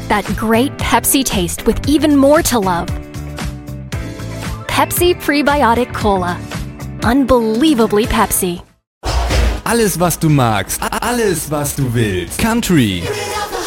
that great Pepsi taste with even more to love. Pepsi Prebiotic Cola. Unbelievably Pepsi. Alles, was du magst. Alles, was du willst. Country.